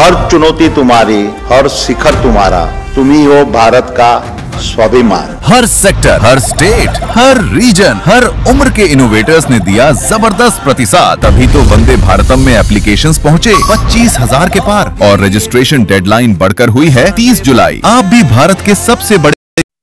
हर चुनौती तुम्हारी, हर शिखर तुम्हारा, तुम ही हो भारत का स्वाभिमान। हर सेक्टर, हर स्टेट, हर रीजन, हर उम्र के इनोवेटर्स ने दिया जबरदस्त प्रतिसाद। तभी तो वंदे भारतम में एप्लीकेशंस पहुंचे 25,000 के पार और रजिस्ट्रेशन डेडलाइन बढ़कर हुई है 30 जुलाई। आप भी भारत के सबसे बड़े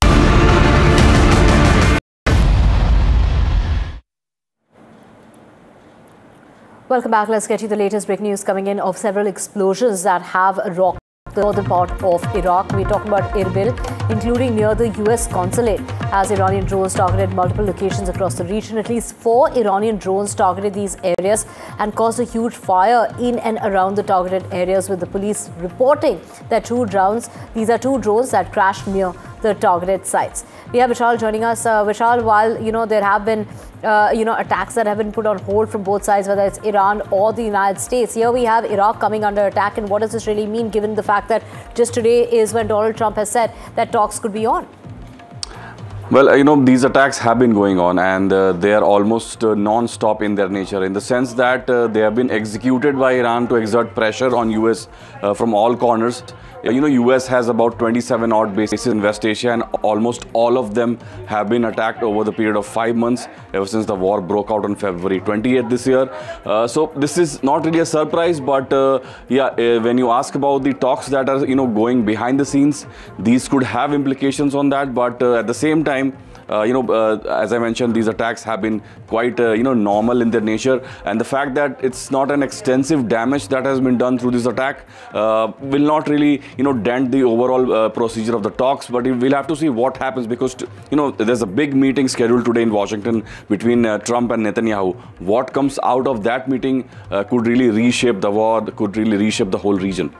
Welcome back. Let's get you the latest breaking news coming in of several explosions that have rocked the northern part of Iraq. We're talking about Erbil, including near the US consulate, as Iranian drones targeted multiple locations across the region. At least 4 Iranian drones targeted these areas and caused a huge fire in and around the targeted areas, with the police reporting that these are 2 drones that crashed near the targeted sites. We have Vishal joining us. Vishal, while there have been attacks that have been put on hold from both sides, whether it's Iran or the United States, here we have Iraq coming under attack. And what does this really mean, given the fact that just today is when Donald Trump has said that talks could be on? Well, these attacks have been going on, and they are almost non-stop in their nature, in the sense that they have been executed by Iran to exert pressure on US from all corners. US has about 27 odd bases in West Asia, and almost all of them have been attacked over the period of 5 months, ever since the war broke out on February 28th this year. So this is not really a surprise, but when you ask about the talks that are going behind the scenes, these could have implications on that. But at the same time, as I mentioned, these attacks have been quite, normal in their nature, and the fact that it's not an extensive damage that has been done through this attack will not really, dent the overall procedure of the talks. But we'll have to see what happens, because, there's a big meeting scheduled today in Washington between Trump and Netanyahu. What comes out of that meeting could really reshape the war, could really reshape the whole region.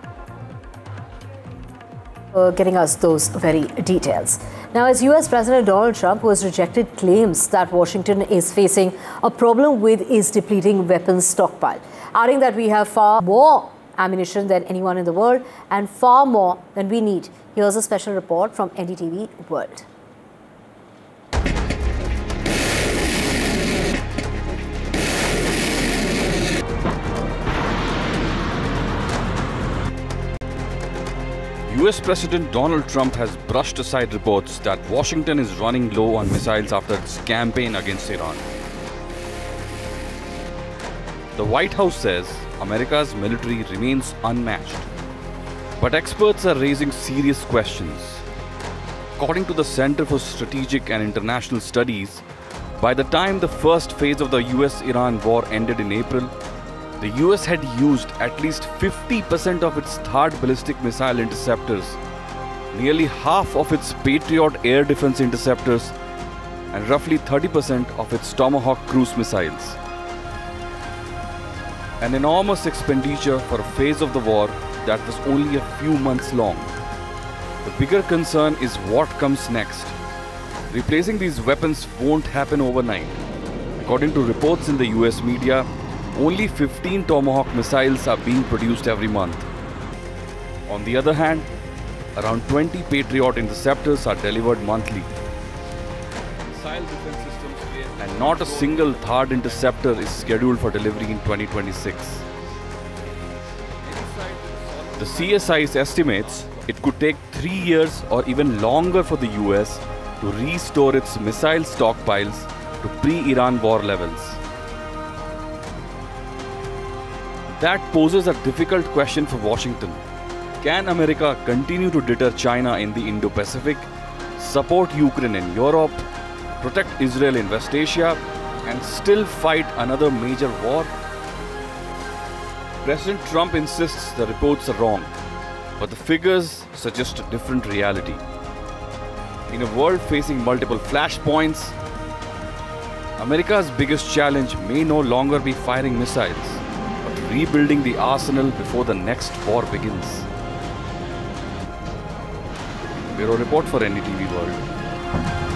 Getting us those very details. Now, as US President Donald Trump, who has rejected claims that Washington is facing a problem with its depleting weapons stockpile, adding that we have far more ammunition than anyone in the world and far more than we need. Here's a special report from NDTV World. US President Donald Trump has brushed aside reports that Washington is running low on missiles after its campaign against Iran. The White House says America's military remains unmatched, but experts are raising serious questions. According to the Center for Strategic and International Studies, by the time the first phase of the US-Iran war ended in April, the US had used at least 50% of its THAAD ballistic missile interceptors, nearly half of its Patriot air defense interceptors, and roughly 30% of its Tomahawk cruise missiles. An enormous expenditure for a phase of the war that was only a few months long. The bigger concern is what comes next. Replacing these weapons won't happen overnight. According to reports in the US media, only 15 Tomahawk missiles are being produced every month. On the other hand, around 20 Patriot interceptors are delivered monthly. Missile defense systems, and not a single THAAD interceptor is scheduled for delivery in 2026. The CSIS estimates it could take 3 years or even longer for the US to restore its missile stockpiles to pre-Iran war levels. That poses a difficult question for Washington. Can America continue to deter China in the Indo-Pacific, support Ukraine in Europe, protect Israel in West Asia, and still fight another major war? President Trump insists the reports are wrong, but the figures suggest a different reality. In a world facing multiple flashpoints, America's biggest challenge may no longer be firing missiles, rebuilding the arsenal before the next war begins. Bureau report for NDTV World.